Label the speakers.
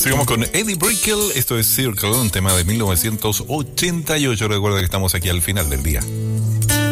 Speaker 1: Sigamos con Eddie Brickell. Esto es Circle, un tema de 1988. Recuerda que estamos aquí al final del día.